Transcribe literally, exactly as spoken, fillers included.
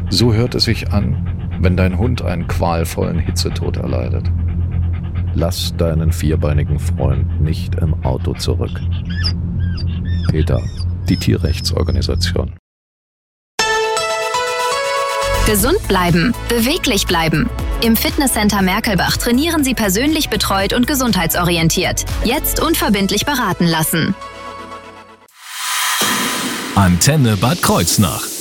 So hört es sich an, wenn dein Hund einen qualvollen Hitzetod erleidet. Lass deinen vierbeinigen Freund nicht im Auto zurück. PETA, die Tierrechtsorganisation. Gesund bleiben, beweglich bleiben. Im Fitnesscenter Merkelbach trainieren Sie persönlich betreut und gesundheitsorientiert. Jetzt unverbindlich beraten lassen. Antenne Bad Kreuznach.